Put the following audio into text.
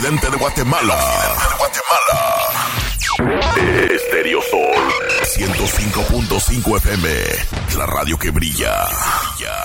occidente de Guatemala. Estéreo Sol 105.5 FM, la radio que brilla.